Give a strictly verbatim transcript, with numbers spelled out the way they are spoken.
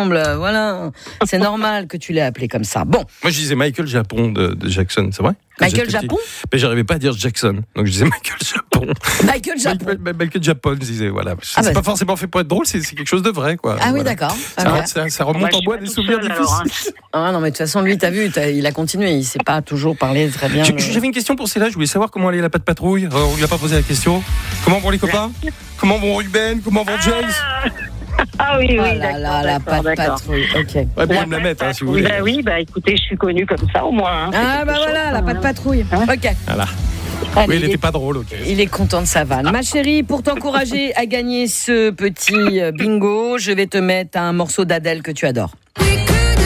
ensemble. Voilà, c'est normal que tu l'aies appelé comme ça. Bon. Moi, je disais Michael Japon de, de Jackson, c'est vrai? Michael Japon? Mais j'arrivais pas à dire Jackson, donc je disais Michael Japon. Michael Japon. Michael, Michael Japon, je disais, voilà. C'est Ah bah, pas forcément fait pour être drôle, c'est, c'est quelque chose de vrai, quoi. Ah oui, voilà. d'accord. Ça, Okay. ça, ça remonte bah, en moi des souvenirs seule, difficiles. Ah non, mais de toute façon, lui, t'as vu, t'as, il a continué. Il sait pas toujours parler très bien. J'ai, le... J'avais une question pour Céla, je voulais savoir comment allait la patte patrouille. Euh, on lui a pas posé la question. Comment vont les copains? Comment vont Ruben? Comment vont Jace? Ah oui, oui, Oh là d'accord, là, la d'accord, patte d'accord. patrouille. Ok. Ouais, bon, on me la mettre, hein, si vous voulez. Bah oui, bah écoutez, je suis connue comme ça au moins. Hein. Ah bah voilà, la patte patrouille. Hein? Ok. Voilà. Allez, Oui, il il, n'était est, pas drôle, ok. il est content de sa vanne. Ma chérie, pour t'encourager à gagner ce petit bingo, je vais te mettre un morceau d'Adèle que tu adores.